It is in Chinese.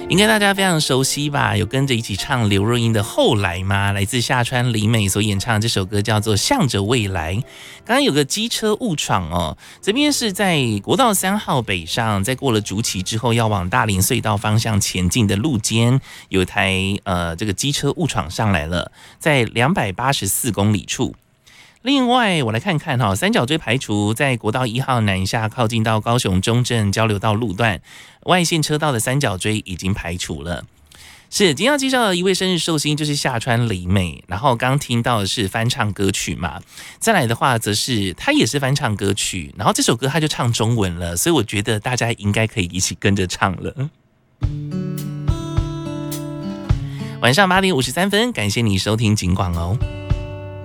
应该大家非常熟悉吧？有跟着一起唱刘若英的《后来》吗？来自夏川里美所演唱的这首歌叫做《向着未来》。刚刚有个机车误闯哦，这边是在国道3号北上，在过了竹崎之后要往大林隧道方向前进的路间，有一台这个机车误闯上来了，在284公里处。另外，我来看看哈，三角锥排除在国道1号南下靠近到高雄中正交流道路段外线车道的三角锥已经排除了。是，今天要介绍的一位生日寿星就是夏川里美，然后刚听到的是翻唱歌曲嘛，再来的话则是他也是翻唱歌曲，然后这首歌他就唱中文了，所以我觉得大家应该可以一起跟着唱了。晚上8点53分，感谢你收听警广哦。